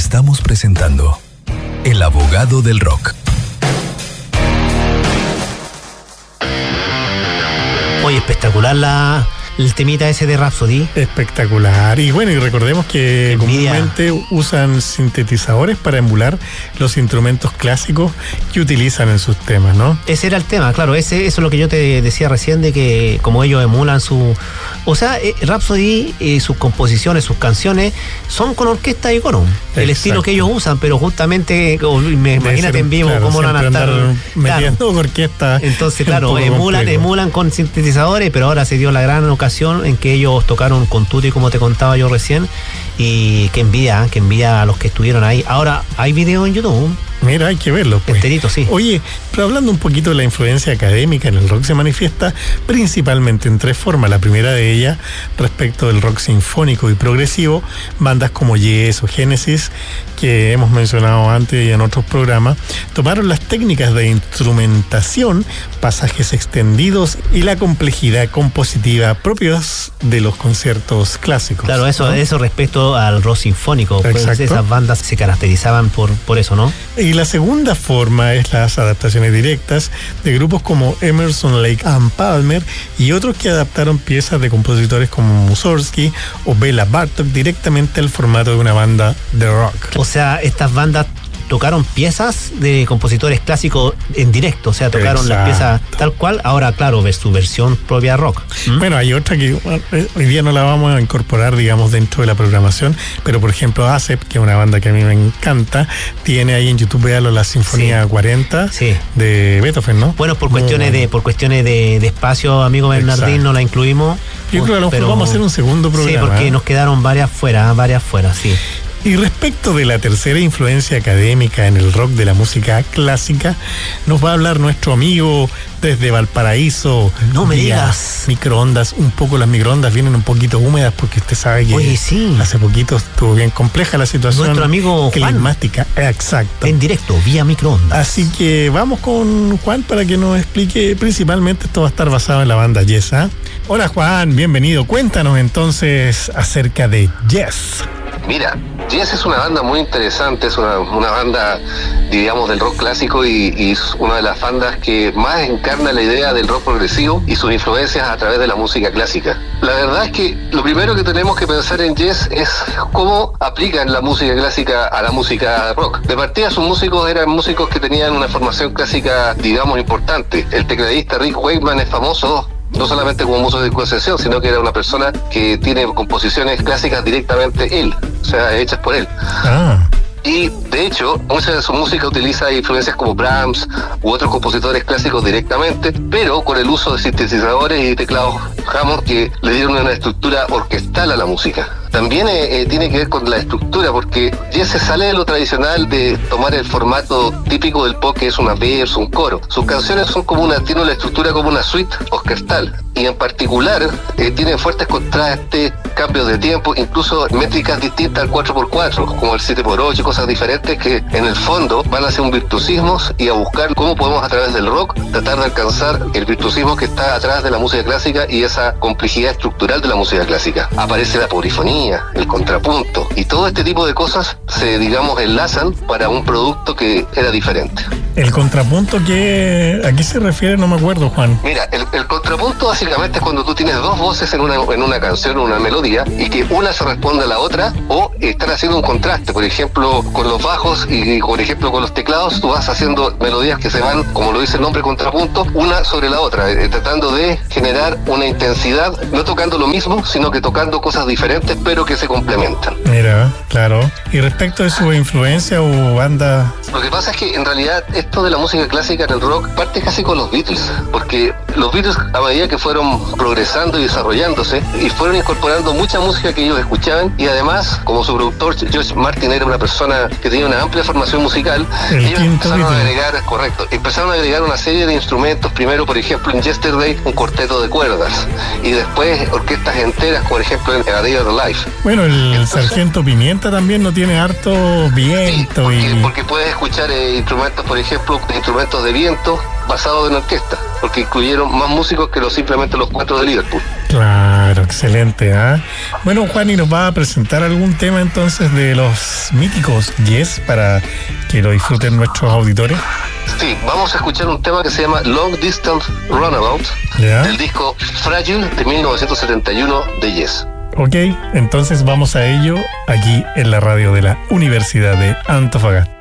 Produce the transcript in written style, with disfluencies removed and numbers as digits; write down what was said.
Estamos presentando El Abogado del Rock. Oye, espectacular el temita ese de Rhapsody. Espectacular. Y bueno, y recordemos que comúnmente usan sintetizadores para emular los instrumentos clásicos que utilizan en sus temas, ¿no? Ese era el tema, claro. Eso es lo que yo te decía recién, de que como ellos emulan su... O sea, Rhapsody, sus composiciones, sus canciones, son con orquesta y coro. El estilo que ellos usan, pero justamente, imagínate en vivo, claro, cómo van a estar metiendo orquesta. Entonces, claro, emulan con sintetizadores, pero ahora se dio la gran ocasión en que ellos tocaron con Tutti, como te contaba yo recién, y que envidia a los que estuvieron ahí. Ahora, hay video en YouTube. Mira, hay que verlo, pues. Enterito, sí. Oye, pero hablando un poquito de la influencia académica en el rock, se manifiesta principalmente en tres formas. La primera de ellas, respecto del rock sinfónico y progresivo, bandas como Yes o Genesis, que hemos mencionado antes y en otros programas, tomaron las técnicas de instrumentación, pasajes extendidos y la complejidad compositiva propios de los conciertos clásicos. Claro, eso respecto al rock sinfónico. Pues esas bandas se caracterizaban por eso, ¿no? Y la segunda forma es las adaptaciones directas de grupos como Emerson, Lake and Palmer y otros que adaptaron piezas de compositores como Mussorgsky o Bela Bartok directamente al formato de una banda de rock. O sea, estas bandas tocaron piezas de compositores clásicos en directo, o sea, tocaron las piezas tal cual. Ahora, claro, ves su versión propia rock. Bueno, hay otra que hoy día no la vamos a incorporar, digamos, dentro de la programación, pero por ejemplo ASEP, que es una banda que a mí me encanta, tiene ahí en YouTube, véalo, la Sinfonía 40 de Beethoven, ¿no? Bueno, por cuestiones de espacio, amigo Bernardín, no la incluimos. Yo creo que a lo mejor vamos a hacer un segundo programa. Sí, porque nos quedaron varias fuera, sí. Y respecto de la tercera influencia académica en el rock de la música clásica, nos va a hablar nuestro amigo desde Valparaíso. No me digas. Microondas, un poco las microondas vienen un poquito húmedas porque usted sabe que hace poquito estuvo bien compleja la situación. Nuestro amigo climática, Juan, exacto. En directo, vía microondas. Así que vamos con Juan para que nos explique. Principalmente esto va a estar basado en la banda Yes, ¿eh? Hola Juan, bienvenido. Cuéntanos entonces acerca de Yes. Mira, Yes es una banda muy interesante, es una banda, digamos, del rock clásico y es una de las bandas que más encarna la idea del rock progresivo y sus influencias a través de la música clásica. La verdad es que lo primero que tenemos que pensar en Yes es cómo aplican la música clásica a la música rock. De partida sus músicos eran músicos que tenían una formación clásica, digamos, importante. El tecladista Rick Wakeman es famoso no solamente como músico de sesión, sino que era una persona que tiene composiciones clásicas directamente él, o sea, hechas por él. Y de hecho, mucha de su música utiliza influencias como Brahms u otros compositores clásicos directamente, pero con el uso de sintetizadores y teclados Hammond que le dieron una estructura orquestal a la música. También tiene que ver con la estructura, porque Yes se sale de lo tradicional de tomar el formato típico del pop, que es una verso, un coro. Sus canciones son tienen una estructura como una suite orquestal, y en particular tienen fuertes contrastes, cambios de tiempo, incluso métricas distintas al 4x4, como el 7x8, cosas diferentes que en el fondo van hacia un virtuosismo y a buscar cómo podemos a través del rock tratar de alcanzar el virtuosismo que está atrás de la música clásica y esa complejidad estructural de la música clásica. Aparece la polifonía, el contrapunto y todo este tipo de cosas se, digamos, enlazan para un producto que era diferente. ¿El contrapunto a qué se refiere? No me acuerdo, Juan. Mira, el contrapunto básicamente es cuando tú tienes dos voces en una canción o una melodía y que una se responde a la otra o están haciendo un contraste. Por ejemplo, con los bajos y por ejemplo con los teclados, tú vas haciendo melodías que se van, como lo dice el nombre, contrapunto, una sobre la otra, tratando de generar una intensidad, no tocando lo mismo, sino que tocando cosas diferentes, pero que se complementan. Mira, claro. Y respecto de su influencia o banda... Lo que pasa es que en realidad esto de la música clásica en el rock parte casi con los Beatles, porque los Beatles a medida que fueron progresando y desarrollándose y fueron incorporando mucha música que ellos escuchaban y además, como su productor George Martin era una persona que tenía una amplia formación musical, ellos empezaron a agregar una serie de instrumentos, primero por ejemplo en Yesterday un cuarteto de cuerdas y después orquestas enteras, por ejemplo en A Day of the Life. Bueno, Sargento Pimienta también no tiene harto viento. Sí, porque puedes escuchar instrumentos, por ejemplo, instrumentos de viento basados en orquesta, porque incluyeron más músicos que simplemente los cuatro de Liverpool. Claro, excelente. Bueno, Juan, ¿y nos va a presentar algún tema entonces de los míticos Yes para que lo disfruten nuestros auditores? Sí, vamos a escuchar un tema que se llama Long Distance Runabout, del disco Fragile de 1971 de Yes. Ok, entonces vamos a ello aquí en la radio de la Universidad de Antofagasta.